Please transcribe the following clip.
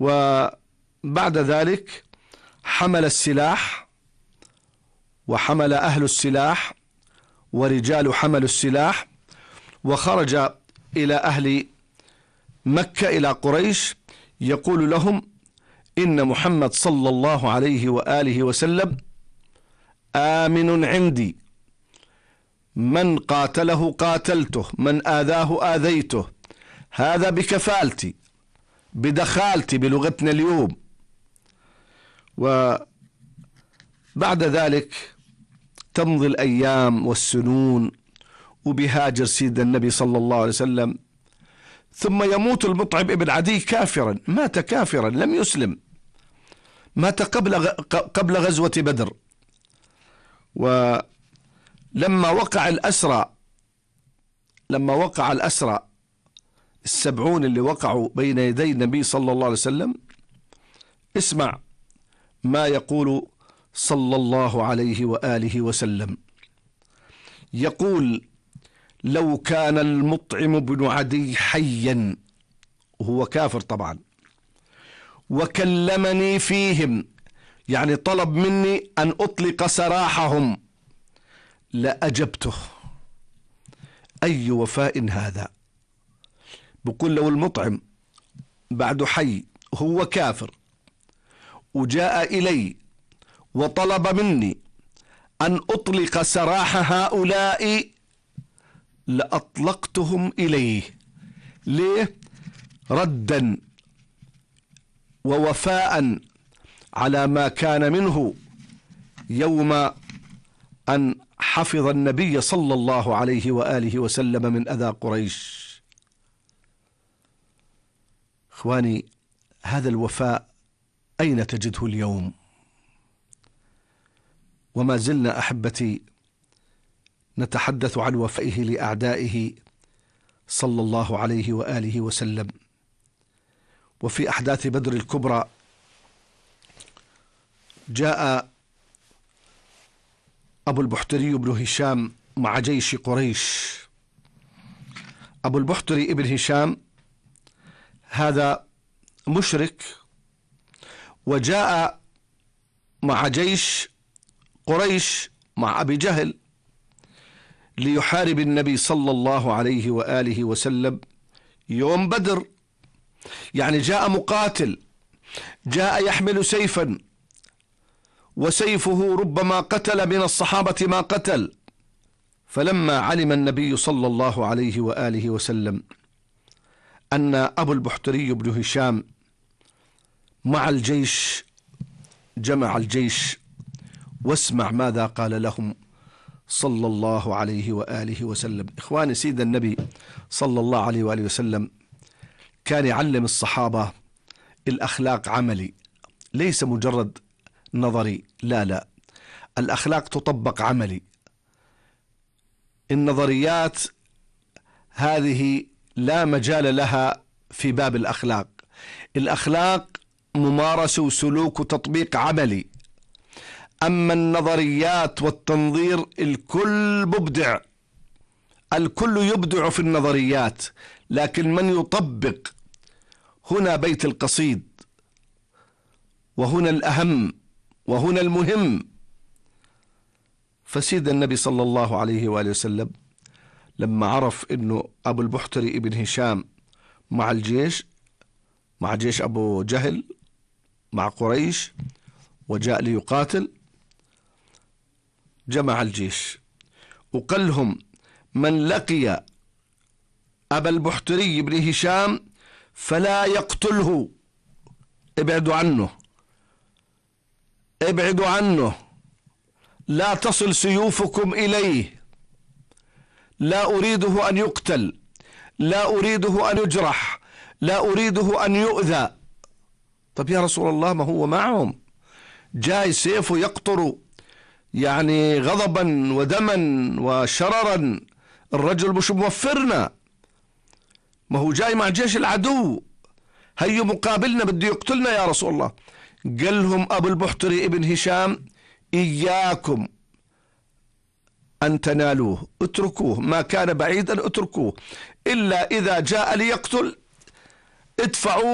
وبعد ذلك حمل السلاح وحمل أهل السلاح ورجال حملوا السلاح وخرج إلى أهل مكة إلى قريش يقول لهم إن محمد صلى الله عليه وآله وسلم آمن عندي، من قاتله قاتلته، من آذاه آذيته، هذا بكفالتي بدخالتي بلغتنا اليوم. وبعد ذلك تمضي الأيام والسنون وبهاجر سيد النبي صلى الله عليه وسلم، ثم يموت المطعم ابن عدي كافرا، مات كافرا لم يسلم، مات قبل غزوة بدر. ولما وقع الأسرى 70 اللي وقعوا بين يدي النبي صلى الله عليه وسلم، اسمع ما يقول صلى الله عليه وآله وسلم، يقول: لو كان المطعم بن عدي حيا، وهو كافر طبعا، وكلمني فيهم، يعني طلب مني أن أطلق سراحهم، لأجبته. أي وفاء هذا! بقول لو المطعم بعد حي هو كافر وجاء إلي وطلب مني أن أطلق سراح هؤلاء لأطلقتهم إليه. ليه؟ ردا ووفاء على ما كان منه يوم أن حفظ النبي صلى الله عليه وآله وسلم من أذى قريش. إخواني، هذا الوفاء أين تجده اليوم؟ وما زلنا أحبتي نتحدث عن وفائه لأعدائه صلى الله عليه وآله وسلم. وفي أحداث بدر الكبرى جاء أبو البحتري بن هشام مع جيش قريش. أبو البحتري ابن هشام هذا مشرك، وجاء مع جيش قريش مع أبي جهل ليحارب النبي صلى الله عليه وآله وسلم يوم بدر. يعني جاء مقاتل، جاء يحمل سيفا، وسيفه ربما قتل من الصحابة ما قتل. فلما علم النبي صلى الله عليه وآله وسلم أن أبو البحتري بن هشام مع الجيش، جمع الجيش، واسمع ماذا قال لهم صلى الله عليه وآله وسلم. إخواني، سيد النبي صلى الله عليه وآله وسلم كان يعلم الصحابة الأخلاق عملي، ليس مجرد نظري، لا، الأخلاق تطبق عملي. النظريات هذه لا مجال لها في باب الأخلاق. الأخلاق ممارسة وسلوك وتطبيق عملي. أما النظريات والتنظير الكل مبدع، الكل يبدع في النظريات، لكن من يطبق هنا بيت القصيد، وهنا الأهم، وهنا المهم. فسيد النبي صلى الله عليه وآله وسلم لما عرف أنه أبو البحتري ابن هشام مع الجيش، مع جيش أبو جهل مع قريش، وجاء ليقاتل، جمع الجيش وقال لهم: من لقي أبا البحتري بن هشام فلا يقتله، ابعدوا عنه، ابعدوا عنه، لا تصل سيوفكم إليه، لا أريده أن يقتل، لا أريده أن يجرح، لا أريده أن يؤذى. طب يا رسول الله، ما هو معهم جاي سيفه يقطر يعني غضبا ودما وشررا، الرجل مش موفرنا، ما هو جاي مع جيش العدو، هيو مقابلنا بده يقتلنا يا رسول الله. قال لهم أبو البحتري ابن هشام: إياكم أن تنالوه، اتركوه، ما كان بعيدا اتركوه، إلا إذا جاء ليقتل ادفعوا